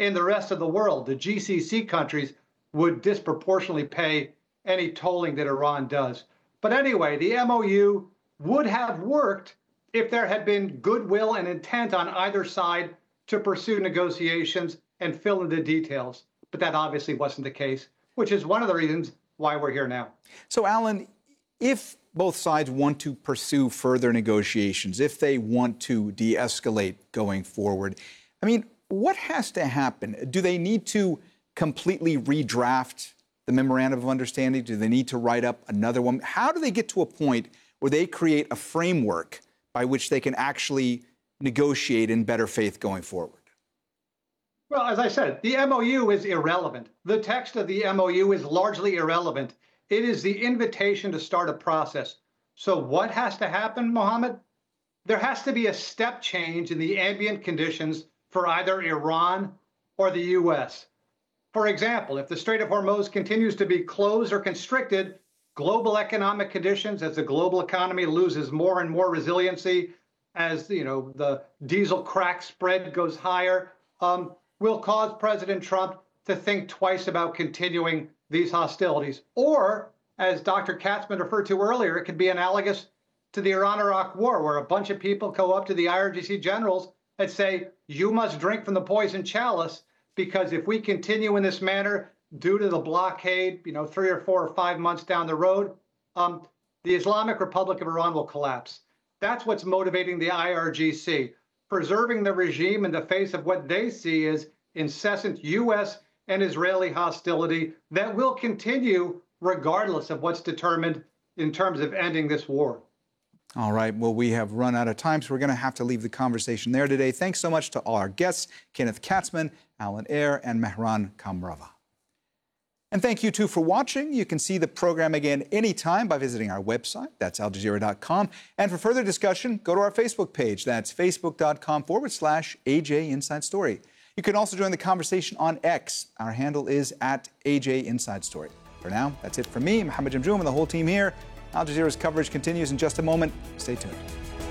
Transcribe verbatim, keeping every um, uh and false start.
in the rest of the world. The G C C countries would disproportionately pay any tolling that Iran does. But anyway, the M O U would have worked if there had been goodwill and intent on either side to pursue negotiations and fill in the details. But that obviously wasn't the case, which is one of the reasons why we're here now. So, Alan, if both sides want to pursue further negotiations, if they want to de-escalate going forward, I mean, what has to happen? Do they need to completely redraft the memorandum of understanding? Do they need to write up another one? How do they get to a point where they create a framework by which they can actually negotiate in better faith going forward? Well, as I said, the M O U is irrelevant. The text of the M O U is largely irrelevant. It is the invitation to start a process. So what has to happen, Mohammed? There has to be a step change in the ambient conditions for either Iran or the U S. For example, if the Strait of Hormuz continues to be closed or constricted, global economic conditions, as the global economy loses more and more resiliency, as you know, the diesel crack spread goes higher, um, will cause President Trump to think twice about continuing these hostilities. Or, as Doctor Katzman referred to earlier, it could be analogous to the Iran-Iraq war, where a bunch of people go up to the I R G C generals and say, you must drink from the poison chalice, because if we continue in this manner due to the blockade, you know, three or four or five months down the road, um, the Islamic Republic of Iran will collapse. That's what's motivating the I R G C, preserving the regime in the face of what they see as incessant U S and Israeli hostility that will continue regardless of what's determined in terms of ending this war. All right. Well, we have run out of time, so we're going to have to leave the conversation there today. Thanks so much to all our guests, Kenneth Katzman, Alan Eyre, and Mehran Kamrava. And thank you, too, for watching. You can see the program again anytime by visiting our website. That's al jazeera dot com. And for further discussion, go to our Facebook page. That's facebook.com forward slash AJ Inside Story. You can also join the conversation on X. Our handle is at A J Inside Story. For now, that's it from me, Mohammed Jamjoom, and the whole team here. Al Jazeera's coverage continues in just a moment. Stay tuned.